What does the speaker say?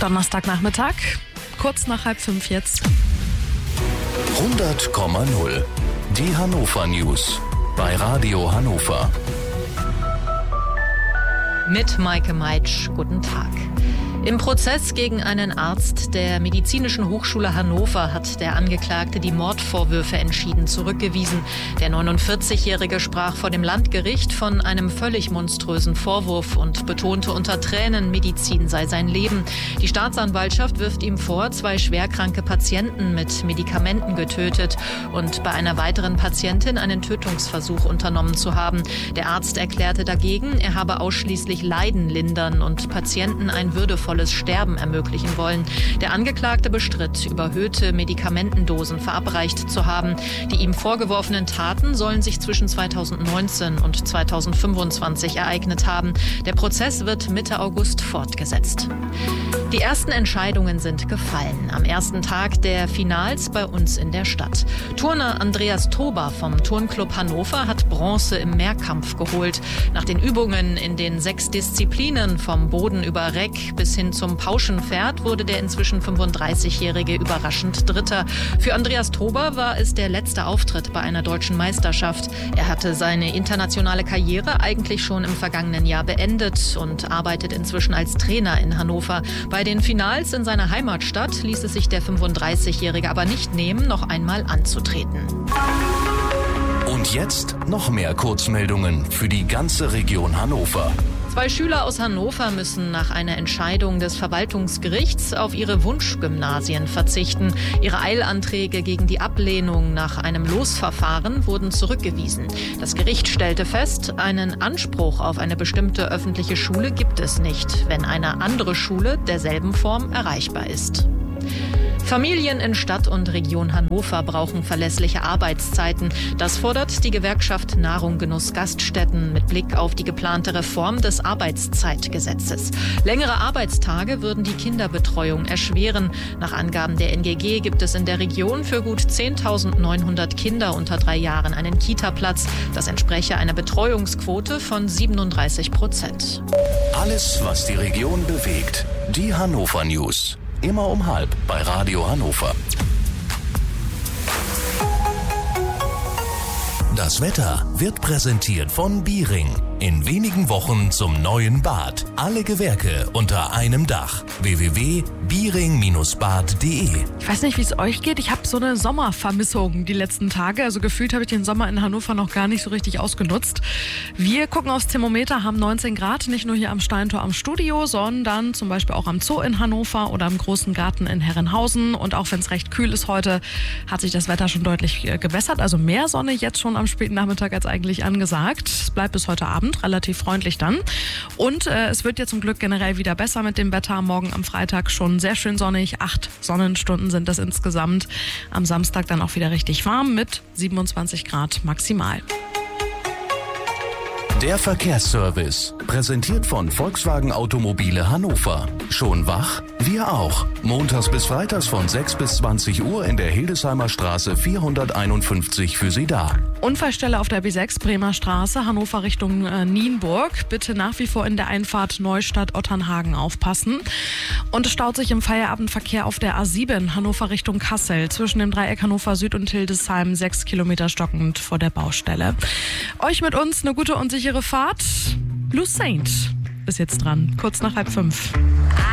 Donnerstagnachmittag, kurz nach 4:30 jetzt. 100,0. Die Hannover News bei Radio Hannover. Mit Maike Meitsch, guten Tag. Im Prozess gegen einen Arzt der Medizinischen Hochschule Hannover hat der Angeklagte die Mordvorwürfe entschieden zurückgewiesen. Der 49-Jährige sprach vor dem Landgericht von einem völlig monströsen Vorwurf und betonte unter Tränen, Medizin sei sein Leben. Die Staatsanwaltschaft wirft ihm vor, 2 schwerkranke Patienten mit Medikamenten getötet und bei einer weiteren Patientin einen Tötungsversuch unternommen zu haben. Der Arzt erklärte dagegen, er habe ausschließlich Leiden lindern und Patienten ein würdevolles Sterben ermöglichen wollen. Der Angeklagte bestritt, überhöhte Medikamentendosen verabreicht zu haben. Die ihm vorgeworfenen Taten sollen sich zwischen 2019 und 2025 ereignet haben. Der Prozess wird Mitte August fortgesetzt. Die ersten Entscheidungen sind gefallen. Am ersten Tag der Finals bei uns in der Stadt. Turner Andreas Tober vom Turnclub Hannover hat Bronze im Mehrkampf geholt. Nach den Übungen in den 6 Disziplinen vom Boden über Reck bis hin zum Pauschenpferd wurde der inzwischen 35-Jährige überraschend Dritter. Für Andreas Tober war es der letzte Auftritt bei einer deutschen Meisterschaft. Er hatte seine internationale Karriere eigentlich schon im vergangenen Jahr beendet und arbeitet inzwischen als Trainer in Hannover. Bei den Finals in seiner Heimatstadt ließ es sich der 35-Jährige aber nicht nehmen, noch einmal anzutreten. Und jetzt noch mehr Kurzmeldungen für die ganze Region Hannover. 2 Schüler aus Hannover müssen nach einer Entscheidung des Verwaltungsgerichts auf ihre Wunschgymnasien verzichten. Ihre Eilanträge gegen die Ablehnung nach einem Losverfahren wurden zurückgewiesen. Das Gericht stellte fest, einen Anspruch auf eine bestimmte öffentliche Schule gibt es nicht, wenn eine andere Schule derselben Form erreichbar ist. Familien in Stadt und Region Hannover brauchen verlässliche Arbeitszeiten. Das fordert die Gewerkschaft Nahrung Genuss Gaststätten mit Blick auf die geplante Reform des Arbeitszeitgesetzes. Längere Arbeitstage würden die Kinderbetreuung erschweren. Nach Angaben der NGG gibt es in der Region für gut 10.900 Kinder unter 3 Jahren einen Kita-Platz. Das entspreche einer Betreuungsquote von 37%. Alles, was die Region bewegt. Die Hannover News. Immer um 12:30 bei Radio Hannover. Das Wetter wird präsentiert von Biering. In wenigen Wochen zum neuen Bad. Alle Gewerke unter einem Dach. www.biering-bad.de. Ich weiß nicht, wie es euch geht. Ich habe so eine Sommervermissung die letzten Tage. Also gefühlt habe ich den Sommer in Hannover noch gar nicht so richtig ausgenutzt. Wir gucken aufs Thermometer, haben 19 Grad, nicht nur hier am Steintor am Studio, sondern zum Beispiel auch am Zoo in Hannover oder im Großen Garten in Herrenhausen. Und auch wenn es recht kühl ist heute, hat sich das Wetter schon deutlich gebessert. Also mehr Sonne jetzt schon am späten Nachmittag als eigentlich angesagt. Es bleibt bis heute Abend relativ freundlich dann. Und es wird ja zum Glück generell wieder besser mit dem Wetter. Morgen am Freitag schon sehr schön sonnig. 8 Sonnenstunden sind das insgesamt. Am Samstag dann auch wieder richtig warm mit 27 Grad maximal. Der Verkehrsservice. Präsentiert von Volkswagen Automobile Hannover. Schon wach? Wir auch. Montags bis freitags von 6 bis 20 Uhr in der Hildesheimer Straße 451 für Sie da. Unfallstelle auf der B6 Bremer Straße, Hannover Richtung Nienburg. Bitte nach wie vor in der Einfahrt Neustadt-Otternhagen aufpassen. Und es staut sich im Feierabendverkehr auf der A7 Hannover Richtung Kassel. Zwischen dem Dreieck Hannover Süd und Hildesheim 6 Kilometer stockend vor der Baustelle. Euch mit uns eine gute und sichere Fahrt. Blue Saint ist jetzt dran, kurz nach 4:30.